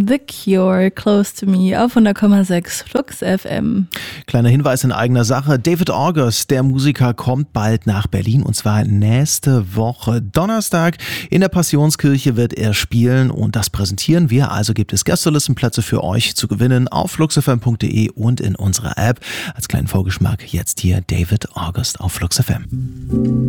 The Cure, Close to Me auf 100,6 Flux FM. Kleiner Hinweis in eigener Sache. David August, der Musiker, kommt bald nach Berlin und zwar nächste Woche Donnerstag. In der Passionskirche wird er spielen und das präsentieren wir. Also gibt es Gästelistenplätze für euch zu gewinnen auf fluxfm.de und in unserer App. Als kleinen Vorgeschmack jetzt hier David August auf Flux FM.